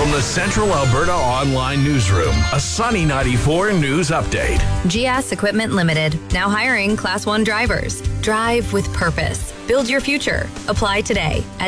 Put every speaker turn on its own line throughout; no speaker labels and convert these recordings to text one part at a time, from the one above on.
From the Central Alberta Online Newsroom, a Sunny 94 news update.
GS Equipment Limited, now hiring Class 1 drivers. Drive with purpose. Build your future. Apply today at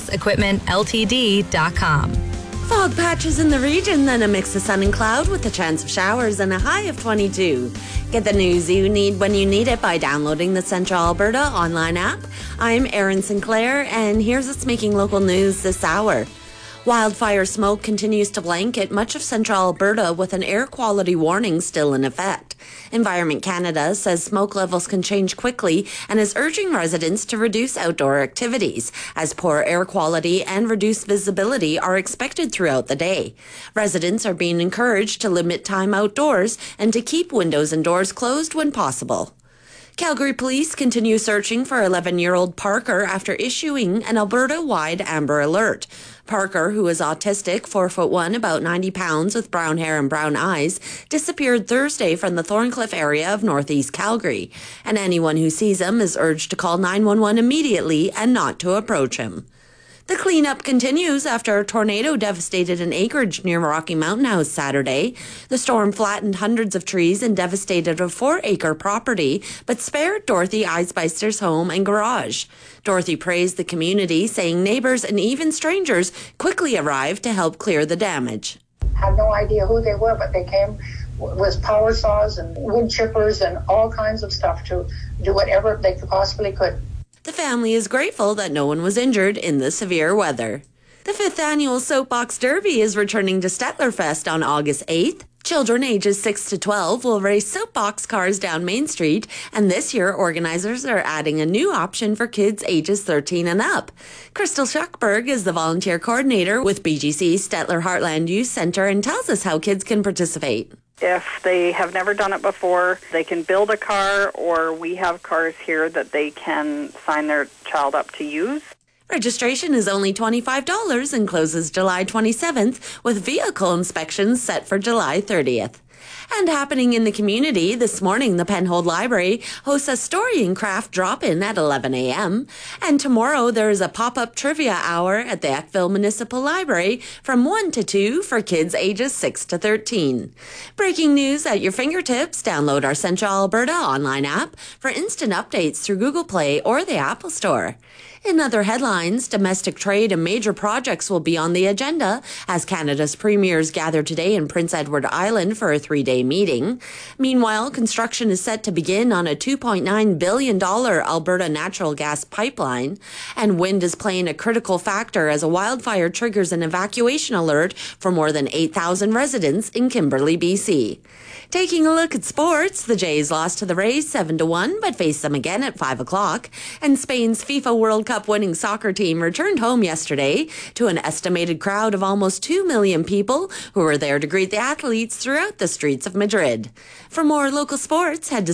gsequipmentltd.com.
Fog patches in the region, then a mix of sun and cloud with a chance of showers and a high of 22. Get the news you need when you need it by downloading the Central Alberta online app. I'm Erin Sinclair, and here's what's making local news this hour. Wildfire smoke continues to blanket much of central Alberta with an air quality warning still in effect. Environment Canada says smoke levels can change quickly and is urging residents to reduce outdoor activities as poor air quality and reduced visibility are expected throughout the day. Residents are being encouraged to limit time outdoors and to keep windows and doors closed when possible. Calgary police continue searching for 11-year-old Parker after issuing an Alberta-wide Amber Alert. Parker, who is autistic, 4'1", about 90 pounds, with brown hair and brown eyes, disappeared Thursday from the Thorncliffe area of northeast Calgary, and anyone who sees him is urged to call 911 immediately and not to approach him. The cleanup continues after a tornado devastated an acreage near Rocky Mountain House Saturday. The storm flattened hundreds of trees and devastated a 4-acre property, but spared Dorothy Eisbeister's home and garage. Dorothy praised the community, saying neighbors and even strangers quickly arrived to help clear the damage.
Had no idea who they were, but they came with power saws and wood chippers and all kinds of stuff to do whatever they possibly could.
The family is grateful that no one was injured in the severe weather. The 5th annual Soapbox Derby is returning to Stettlerfest on August 8th. Children ages 6 to 12 will race soapbox cars down Main Street, and this year organizers are adding a new option for kids ages 13 and up. Crystal Schuckberg is the volunteer coordinator with BGC Stettler Heartland Youth Centre and tells us how kids can participate.
If they have never done it before, they can build a car, or we have cars here that they can sign their child up to use.
Registration is only $25 and closes July 27th, with vehicle inspections set for July 30th. And happening in the community, this morning the Penhold Library hosts a story and craft drop-in at 11 a.m. And tomorrow there is a pop-up trivia hour at the Eckville Municipal Library from 1 to 2 for kids ages 6 to 13. Breaking news at your fingertips. Download our Central Alberta online app for instant updates through Google Play or the Apple Store. In other headlines, domestic trade and major projects will be on the agenda as Canada's premiers gather today in Prince Edward Island for a 3-day meeting. Meanwhile, construction is set to begin on a $2.9 billion Alberta natural gas pipeline, and wind is playing a critical factor as a wildfire triggers an evacuation alert for more than 8,000 residents in Kimberley, BC. Taking a look at sports, the Jays lost to the Rays 7-1, but faced them again at 5 o'clock, and Spain's FIFA World Cup winning soccer team returned home yesterday to an estimated crowd of almost 2 million people who were there to greet the athletes throughout the streets of Madrid. For more local sports, head to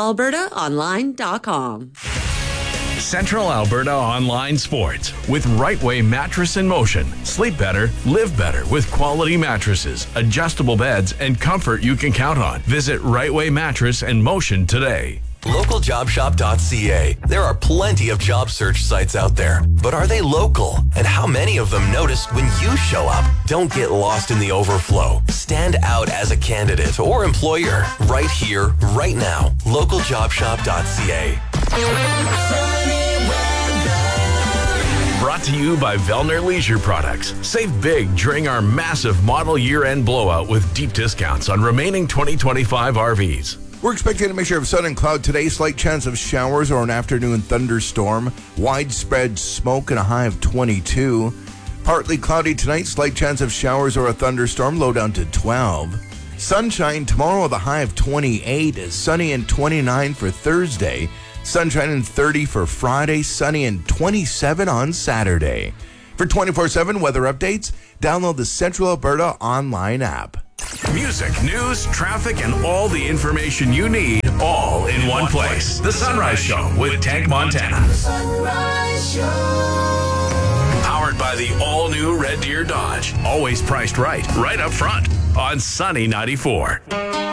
centralalbertaonline.com.
Central Alberta Online Sports with Right Way Mattress in Motion. Sleep better, live better with quality mattresses, adjustable beds, and comfort you can count on. Visit Right Way Mattress in Motion today.
LocalJobShop.ca. There are plenty of job search sites out there, but are they local? And how many of them notice when you show up? Don't get lost in the overflow. Stand out as a candidate or employer right here, right now. LocalJobShop.ca.
Brought to you by Vellner Leisure Products. Save big during our massive model year-end blowout with deep discounts on remaining 2025 RVs.
We're expecting a mixture of sun and cloud today, slight chance of showers or an afternoon thunderstorm, widespread smoke and a high of 22. Partly cloudy tonight, slight chance of showers or a thunderstorm, low down to 12. Sunshine tomorrow with a high of 28, sunny and 29 for Thursday. Sunshine and 30 for Friday, sunny and 27 on Saturday. For 24/7 weather updates, download the Central Alberta online app.
Music, news, traffic, and all the information you need, all in one place. The Sunrise Show with Tank Montana.
The Sunrise Show.
Powered by the all-new Red Deer Dodge. Always priced right up front on Sunny 94.